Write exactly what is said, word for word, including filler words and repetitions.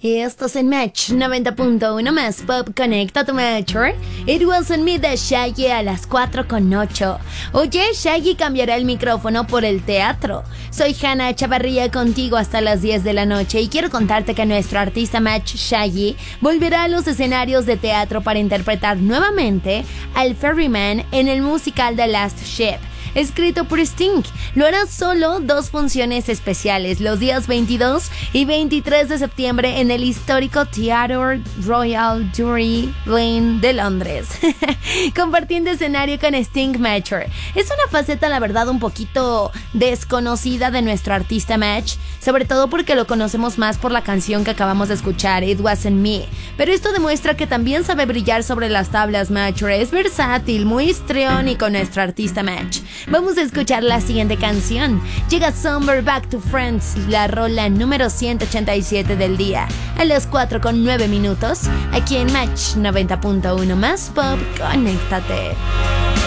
Esto es en Match noventa punto uno más Pop. Conecta tu Match. It Wasn't Me de Shaggy a las cuatro con ocho. Oye, Shaggy cambiará el micrófono por el teatro. Soy Hannah Chavarría contigo hasta las diez de la noche y quiero contarte que nuestro artista Match Shaggy volverá a los escenarios de teatro para interpretar nuevamente al Ferryman en el musical The Last Ship, escrito por Sting. Lo hará solo dos funciones especiales, los días veintidós y veintitrés de septiembre en el histórico Theatre Royal Drury Lane de Londres, compartiendo escenario con Sting Matcher. Es una faceta, la verdad, un poquito desconocida de nuestro artista Match, sobre todo porque lo conocemos más por la canción que acabamos de escuchar, It Wasn't Me, pero esto demuestra que también sabe brillar sobre las tablas. Matcher es versátil, muy histriónico nuestro artista Match. Vamos a escuchar la siguiente canción. Llega Summer Back to Friends, la rola número ciento ochenta y siete del día, a las cuatro con nueve minutos, aquí en Match noventa punto uno más Pop. Conéctate.